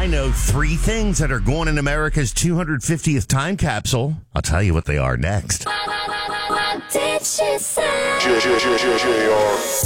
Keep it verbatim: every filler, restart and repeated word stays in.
I know three things that are going in America's two hundred fiftieth time capsule. I'll tell you what they are next. What did she say?